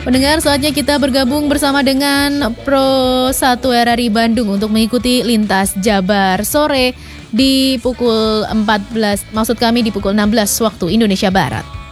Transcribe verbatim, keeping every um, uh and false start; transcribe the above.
Pendengar, saatnya kita bergabung bersama dengan Pro satu R R I Bandung untuk mengikuti Lintas Jabar sore di pukul empat belas, maksud kami di pukul enam belas waktu Indonesia Barat.